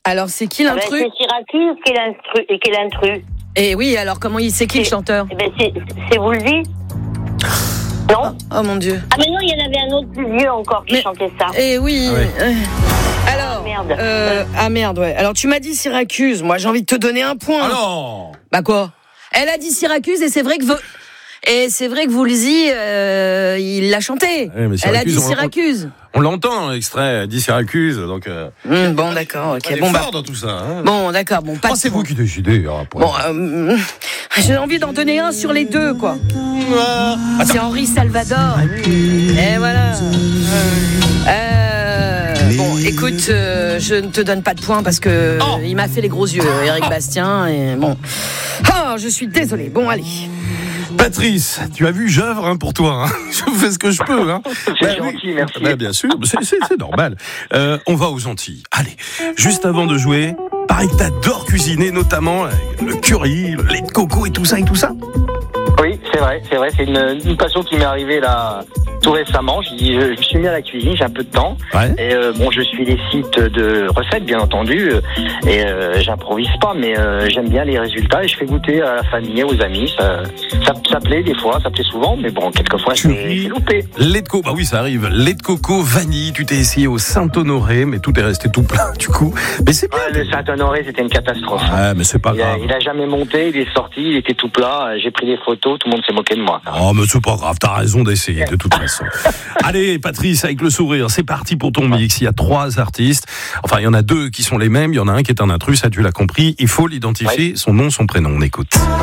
Alors, c'est qui l'intrus? C'est Syracuse qui est l'intrus. Et oui, alors, c'est qui le chanteur? C'est Woolsey. Non? Oh mon Dieu. Ah mais non, il y en avait un autre plus vieux encore qui chantait ça. Eh oui. Alors, merde. Merde, ouais. Alors tu m'as dit Syracuse, moi j'ai envie de te donner un point. Ah non. Bah quoi? Elle a dit Syracuse et c'est vrai que Woolsey, il l'a chanté. Ouais, elle a dit Syracuse. On l'entend, l'extrait, elle dit Syracuse, donc... Bon, d'accord, ok. On est fort dans tout ça. Hein. Bon, d'accord, bon, pas de c'est vous qui décidez. Bon, j'ai envie d'en donner un sur les deux, quoi. C'est Henri Salvador. Et voilà. Bon, écoute, je ne te donne pas de points parce que il m'a fait les gros yeux, Éric Bastien, et bon. Je suis désolée. Bon, allez. Patrice, tu as vu, j'œuvre pour toi. Je fais ce que je peux. C'est gentil, merci. Bien sûr, c'est normal. On va aux Antilles. Allez, juste avant de jouer, pareil que t'adores cuisiner, notamment le curry, le lait de coco et tout ça. Oui, c'est vrai. C'est une passion qui m'est arrivée là tout récemment. Je me suis mis à la cuisine, j'ai un peu de temps. Ouais. Et je suis des sites de recettes, bien entendu. Et j'improvise pas, mais j'aime bien les résultats et je fais goûter à la famille, aux amis. Ça plaît des fois, ça plaît souvent, mais bon, quelquefois c'est loupé. Lait de coco, bah oui, ça arrive. Lait de coco, vanille. Tu t'es essayé au Saint-Honoré, mais tout est resté tout plein du coup. Mais c'est bien. Le Saint-Honoré, c'était une catastrophe. Ouais, mais c'est pas grave. Il a jamais monté, il est sorti, il était tout plat. J'ai pris des photos, tout le monde s'est moqué de moi. Oh, mais c'est pas grave, t'as raison d'essayer de toute façon. Allez, Patrice, avec le sourire, c'est parti pour ton mix. Il y a 3 artistes. Enfin, il y en a 2 qui sont les mêmes. Il y en a un qui est un intrus, ça tu l'as compris. Il faut l'identifier, son nom, son prénom. On écoute.